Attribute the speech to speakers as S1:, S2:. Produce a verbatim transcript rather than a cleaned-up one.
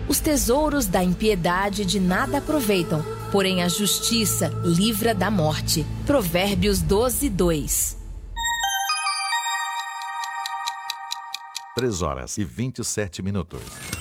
S1: Os tesouros da impiedade de nada aproveitam, porém a justiça livra da morte. Provérbios doze, dois.
S2: três horas e vinte e sete minutos.